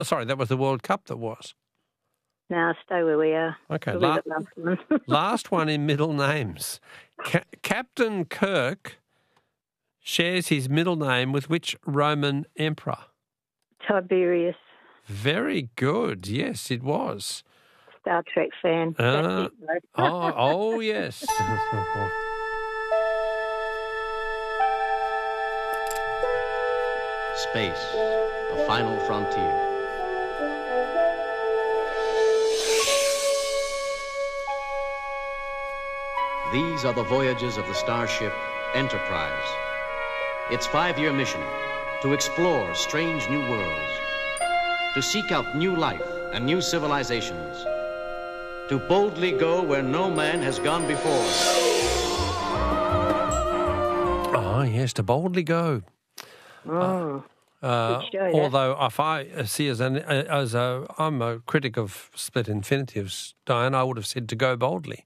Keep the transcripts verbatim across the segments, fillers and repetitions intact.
Sorry, that was the World Cup that was. Now stay where we are. Okay, We'll la- leave it last one. last one in middle names. Ca- Captain Kirk shares his middle name with which Roman emperor? Tiberius. Very good. Yes, it was. Star Trek fan. Uh, That's it, oh, oh, yes. Space, the final frontier. These are the voyages of the starship Enterprise. Its five-year mission, to explore strange new worlds, to seek out new life and new civilizations, to boldly go where no man has gone before. Oh, yes, to boldly go. Oh, Uh, good show, that. although if I see as an as a I'm a critic of split infinitives, Diane, I would have said to go boldly.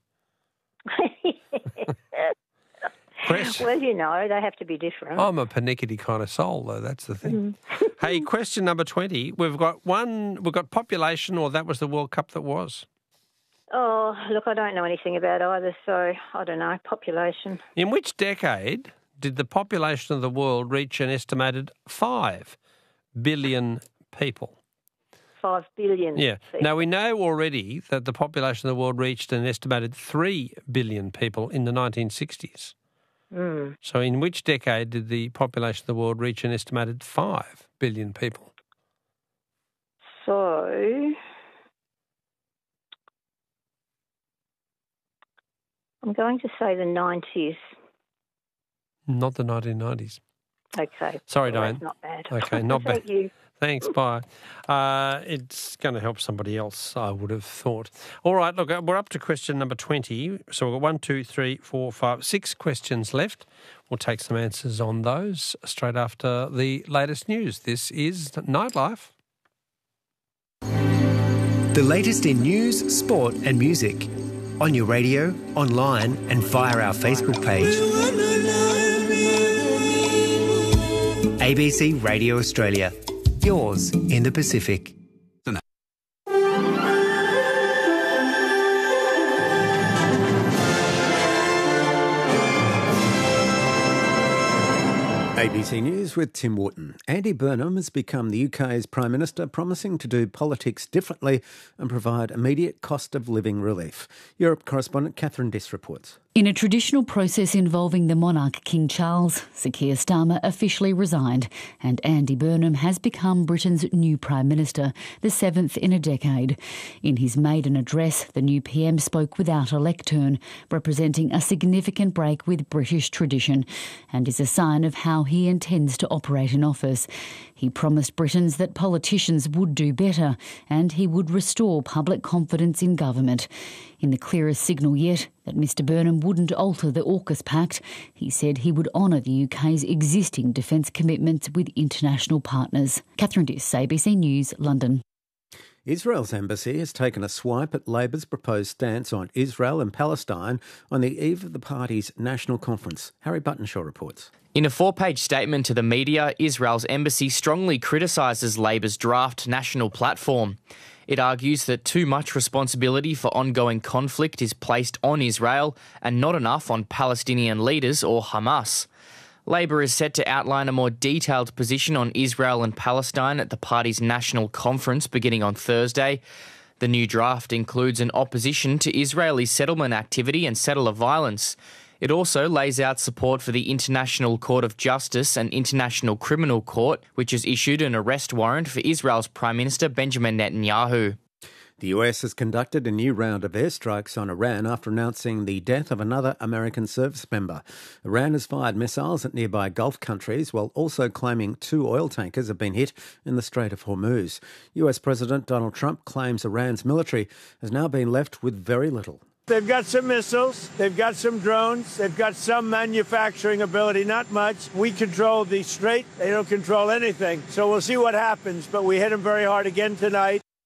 Question. Well, you know, they have to be different. I'm a pernickety kind of soul, though. That's the thing. Hey, question number twenty. We've got one. We've got population, or that was the World Cup that was. Oh, look, I don't know anything about either, so I don't know. Population. In which decade did the population of the world reach an estimated five billion people? Five billion. Yeah. people. Now, we know already that the population of the world reached an estimated three billion people in the nineteen sixties. Mm. So in which decade did the population of the world reach an estimated five billion people? So, I'm going to say the nineties. Not the nineteen nineties. Okay. Sorry, Well, Diane. that's not bad. Okay, not bad. Thank you. Thanks, bye. Uh, it's going to help somebody else, I would have thought. All right, look, we're up to question number twenty. So we've got one, two, three, four, five, six questions left. We'll take some answers on those straight after the latest news. This is Nightlife. The latest in news, sport and music. On your radio, online and via our Facebook page. A B C Radio Australia. Yours in the Pacific. A B C News with Tim Wharton. Andy Burnham has become the U K's Prime Minister, promising to do politics differently and provide immediate cost of living relief. Europe correspondent Catherine Diss reports. In a traditional process involving the monarch King Charles, Sir Keir Starmer officially resigned and Andy Burnham has become Britain's new Prime Minister, the seventh in a decade. In his maiden address, the new P M spoke without a lectern, representing a significant break with British tradition and is a sign of how he intends to operate in office. He promised Britons that politicians would do better and he would restore public confidence in government. In the clearest signal yet that Mr Burnham wouldn't alter the AUKUS Pact, he said he would honour the U K's existing defence commitments with international partners. Catherine Diss, A B C News, London. Israel's embassy has taken a swipe at Labor's proposed stance on Israel and Palestine on the eve of the party's national conference. Harry Buttonshaw reports. In a four-page statement to the media, Israel's embassy strongly criticises Labor's draft national platform. It argues that too much responsibility for ongoing conflict is placed on Israel and not enough on Palestinian leaders or Hamas. Labor is set to outline a more detailed position on Israel and Palestine at the party's national conference beginning on Thursday. The new draft includes an opposition to Israeli settlement activity and settler violence. It also lays out support for the International Court of Justice and International Criminal Court, which has issued an arrest warrant for Israel's Prime Minister Benjamin Netanyahu. The U S has conducted a new round of airstrikes on Iran after announcing the death of another American service member. Iran has fired missiles at nearby Gulf countries while also claiming two oil tankers have been hit in the Strait of Hormuz. U S President Donald Trump claims Iran's military has now been left with very little. They've got some missiles, they've got some drones, they've got some manufacturing ability, not much. We control the strait, they don't control anything. So we'll see what happens, but we hit them very hard again tonight.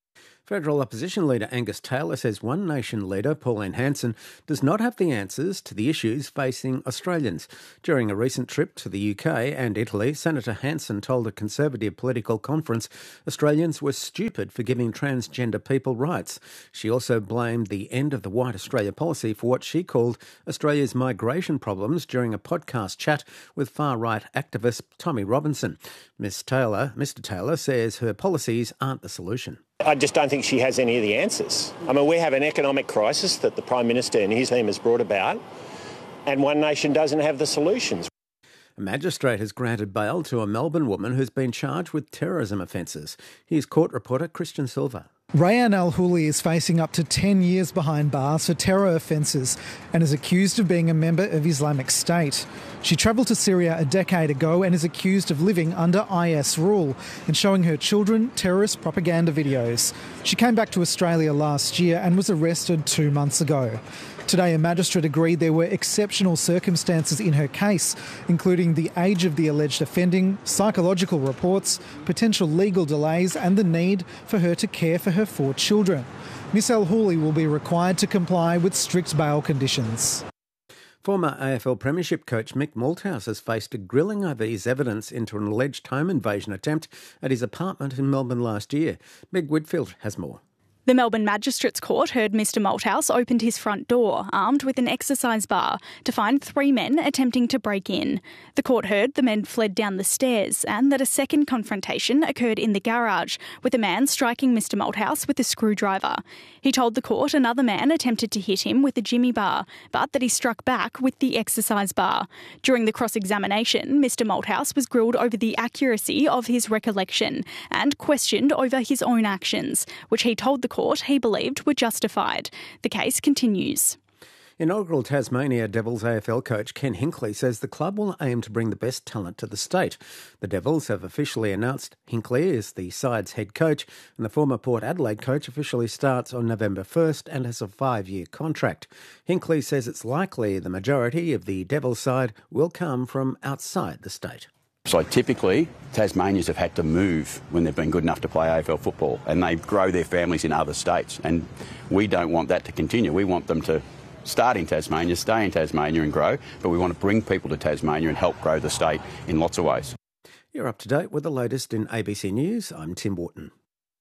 Federal opposition leader Angus Taylor says One Nation leader Pauline Hanson does not have the answers to the issues facing Australians. During a recent trip to the U K and Italy, Senator Hanson told a Conservative political conference Australians were stupid for giving transgender people rights. She also blamed the end of the White Australia policy for what she called Australia's migration problems during a podcast chat with far-right activist Tommy Robinson. Miss Taylor, Mr Taylor says her policies aren't the solution. I just don't think she has any of the answers. I mean, we have an economic crisis that the Prime Minister and his team has brought about, and One Nation doesn't have the solutions. A magistrate has granted bail to a Melbourne woman who's been charged with terrorism offences. Here's court reporter Christian Silva. Rayan Al-Houli is facing up to ten years behind bars for terror offences and is accused of being a member of Islamic State. She travelled to Syria a decade ago and is accused of living under I S rule and showing her children terrorist propaganda videos. She came back to Australia last year and was arrested two months ago. Today, a magistrate agreed there were exceptional circumstances in her case, including the age of the alleged offending, psychological reports, potential legal delays and the need for her to care for her four children. Miss Al-Houli will be required to comply with strict bail conditions. Former A F L Premiership coach Mick Malthouse has faced a grilling over his evidence into an alleged home invasion attempt at his apartment in Melbourne last year. Meg Whitfield has more. The Melbourne Magistrates Court heard Mr Malthouse opened his front door, armed with an exercise bar, to find three men attempting to break in. The court heard the men fled down the stairs and that a second confrontation occurred in the garage, with a man striking Mr Malthouse with a screwdriver. He told the court another man attempted to hit him with a jimmy bar, but that he struck back with the exercise bar. During the cross-examination, Mr Malthouse was grilled over the accuracy of his recollection and questioned over his own actions, which he told the court he believed were justified. The case continues. Inaugural Tasmania Devils A F L coach Ken Hinkley says the club will aim to bring the best talent to the state. The Devils have officially announced Hinkley is the side's head coach, and the former Port Adelaide coach officially starts on November first and has a five-year contract. Hinkley says it's likely the majority of the Devils side will come from outside the state. So typically, Tasmanians have had to move when they've been good enough to play A F L football, and they grow their families in other states. And we don't want that to continue. We want them to start in Tasmania, stay in Tasmania and grow, but we want to bring people to Tasmania and help grow the state in lots of ways. You're up to date with the latest in A B C News. I'm Tim Wharton.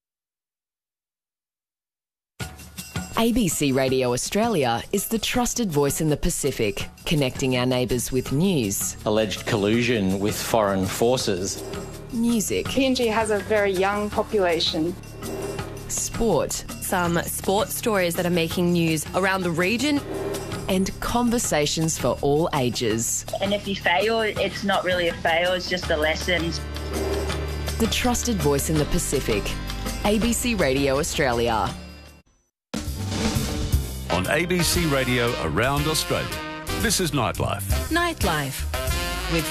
A B C Radio Australia is the trusted voice in the Pacific, connecting our neighbours with news. Alleged collusion with foreign forces. Music. P N G has a very young population. Sport. Some sports stories that are making news around the region. And conversations for all ages. And if you fail, it's not really a fail, it's just a lesson. The trusted voice in the Pacific. A B C Radio Australia. On A B C Radio around Australia, this is Nightlife. Nightlife.